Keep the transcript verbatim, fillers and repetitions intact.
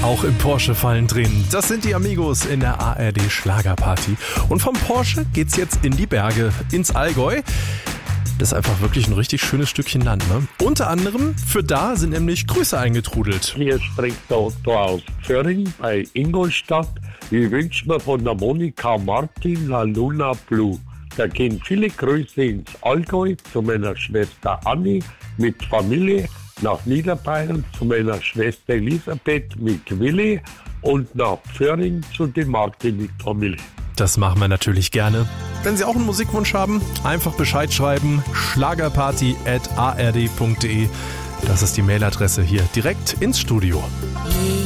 Auch im Porsche fallen Tränen. Das sind die Amigos in der A R D Schlagerparty. Und vom Porsche geht's jetzt in die Berge, ins Allgäu. Das ist einfach wirklich ein richtig schönes Stückchen Land, ne? Unter anderem für da sind nämlich Grüße eingetrudelt. Hier spricht der Otto aus Föhring bei Ingolstadt. Ich wünsche mir von der Monika Martin La Luna Blue. Da gehen viele Grüße ins Allgäu zu meiner Schwester Anni mit Familie, nach Niederbayern zu meiner Schwester Elisabeth mit Willi und nach Föhring zu den Martin mit Familie. Das machen wir natürlich gerne. Wenn Sie auch einen Musikwunsch haben, einfach Bescheid schreiben. schlagerparty at a r d punkt d e. Das ist die Mailadresse hier direkt ins Studio.